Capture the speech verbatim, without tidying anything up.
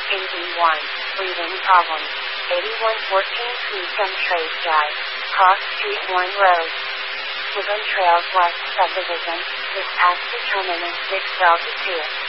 A D one, breathing problems. eighty-one fourteen Cusum Trade Drive, Cross Street one Road. Woodland Trails West Subdivision, this as determinant six altitude.